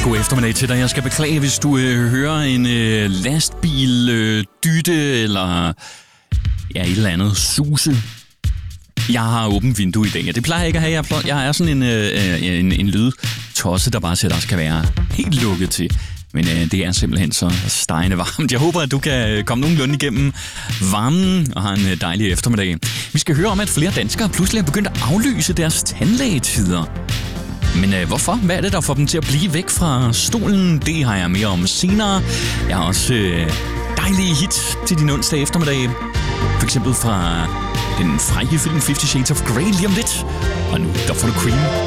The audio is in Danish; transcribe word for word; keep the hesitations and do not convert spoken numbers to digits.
God eftermiddag til dig. Jeg skal beklage, hvis du øh, hører en øh, lastbil øh, dytte eller ja, et eller andet suse. Jeg har åbent vindue i dag, og det plejer jeg ikke at have. Jeg er, jeg er sådan en, øh, en, en lydtosse, der bare siger, at der skal være helt lukket til. Men øh, det er simpelthen så stegende varmt. Jeg håber, at du kan komme nogenlunde igennem varmen og have en dejlig eftermiddag. Vi skal høre om, at flere danskere pludselig er begyndt at aflyse deres tandlægetider. Men øh, hvorfor? Hvad er det, der får dem til at blive væk fra stolen? Det har jeg mere om senere. Jeg har også øh, dejlige hits til din onsdag eftermiddag. For eksempel fra den frække film Fifty Shades of Grey lige om lidt. Og nu, der får du Queen.